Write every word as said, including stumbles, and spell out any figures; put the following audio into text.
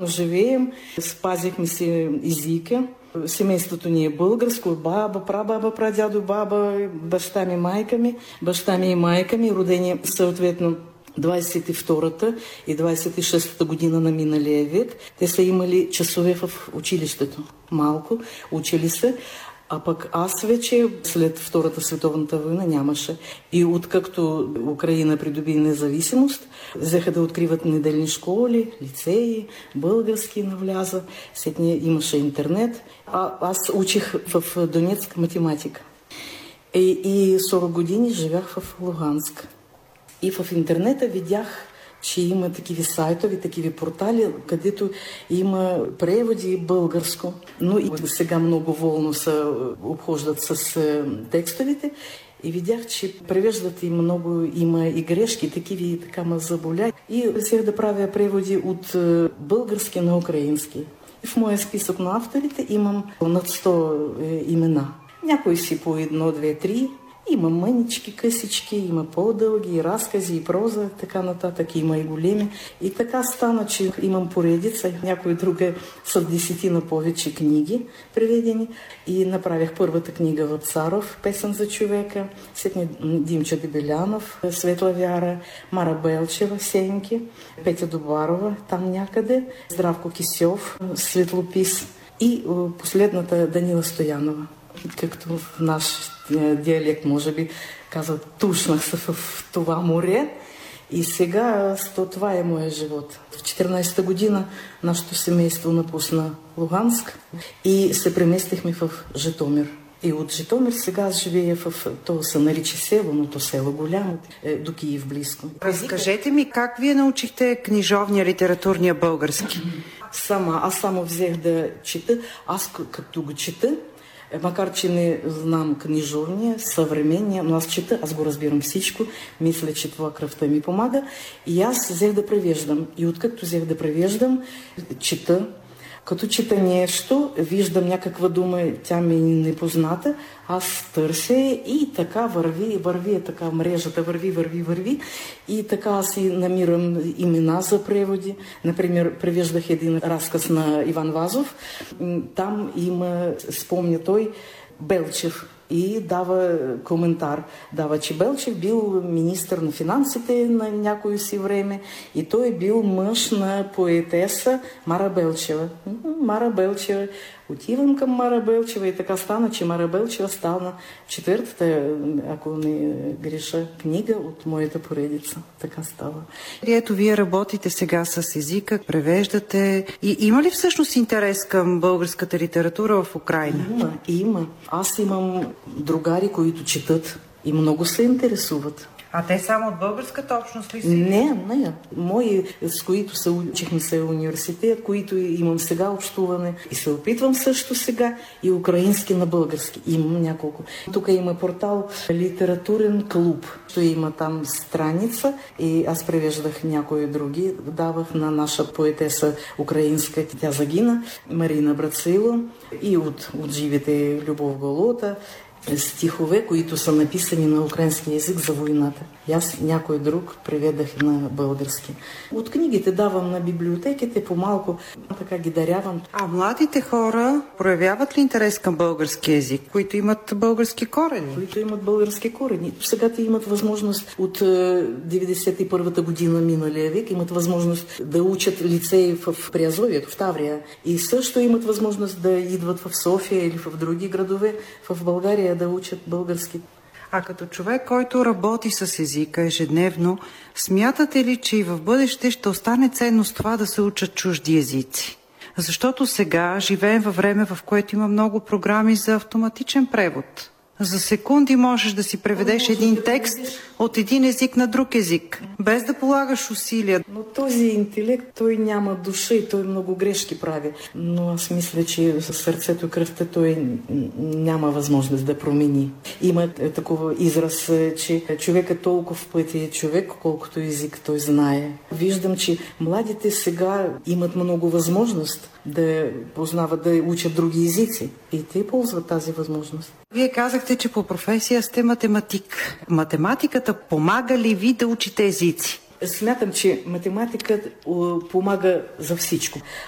живеем, спазихме си езика. Семейството ни е българско, баба, прабаба, прадядо, баба, баща ми, майка ми, баща ми и майка ми, родени съответно двадесет и втората и двадесет и шестата година на миналия век. Те са имали часове в училището. Малко, учили се. А пък аз вече след Втората световната война нямаше. И откакто Украина придоби независимост, взеха да откриват неделни школи, лицеи, български навляза. След нея имаше интернет. А аз учих в Донецк математика. И, и сорок години живях в Луганск. И в интернета видях, че има такива сайтове, такива портали, където има преводи българско. Но и сега много волно се обхождат с текстовете. И видях, че превеждат и много, има и грешки, такива и така ме заболя. И реших да правя преводи от български на украински. И в моя списък на авторите имам над сто имена. Някои си по едно, две, три. Има мънички, късички, има по-дълги, разкази и проза, така нататък, има и големи. И така стана, че имам поредица, някои друга са десетина повече книги преведени. И направих първата книга Вапцаров, Песен за човека, след Димчо Дебелянов, Светла Вяра, Мара Белчева, Сенки, Петя Добарова, там някъде, Здравко Кисьов, Светлопис и последната Данила Стоянова. Както в наш диалект, може би, казват, тушнах се в това море. И сега това е моя живот. В четиринадесета година нашето семейство напусна Луганск и се преместихме в Житомир. И от Житомир сега аз живея в... То се нарича село, но то село голямо, до Киев близко. Разкажете ми, как вие научихте книжовния, литературния български? Сама, аз само взех да чета. Аз като го чета, макар че не знам книжовния, съвременния, но аз чета, аз го разбирам всичко, мисля, че това кръвта ми помага. И аз взех да превеждам. И откакто взех да превеждам, чета. Като чета нещо, виждам някаква дума, тя ми е непозната, аз търся и така върви, върви е така мрежата, върви, върви, върви. И така си намирам имена за преводи. Например, превеждах един разказ на Иван Вазов. Там има, спомня той, Белчев. И дава коментар. Дава, че Белчев бил министър на финансите на някое си време и той е бил мъж на поетеса Мара Белчева. Мара Белчева. Отивам към Мара Белчева и така стана, че Мара Белчева стана четвъртата, ако не греша, книга от моята поредица. Така става. Ето, вие работите сега с езика, превеждате. И има ли всъщност интерес към българската литература в Украйна? Има, има. Аз имам другари, които четат и много се интересуват. А те само от българската общност ли си? Не, не. Мои, с които се учихме се университет, които имам сега общуване и се опитвам също сега и украински на български. Имам няколко. Тук има портал Литературен клуб. Има там страница и аз превеждах някои други. Давах на наша поетеса украинска, тя загина, Марина Брацило, и от, от живите Любов Голота. Стихове, които са написани на украински език за войната. И аз някой друг преведах на български. От книгите давам на библиотеките по-малко, така ги дарявам. А младите хора проявяват ли интерес към български език, които имат български корени? Които имат български корени. Сега те имат възможност от деветдесет и първата година миналия век, имат възможност да учат лицеи в Приазовието, в Таврия. И също имат възможност да идват в София или в други градове в България да учат български. А като човек, който работи с езика ежедневно, смятате ли, че и в бъдеще ще остане ценност това да се учат чужди езици? Защото сега живеем във време, в което има много програми за автоматичен превод. За секунди можеш да си преведеш един текст от един език на друг език, без да полагаш усилия. Но този интелект, той няма душа и той много грешки прави. Но аз мисля, че със сърцето, кръвта той няма възможност да промени. Има такова израз, че човекът толкова пъти е човек, колкото език той знае. Виждам, че младите сега имат много възможност да познават, да учат други езици. И те ползват тази възможност. Вие казахте, че по професия сте математик. Математиката помага ли ви да учите езици? Смятам, че математиката помага за всичко.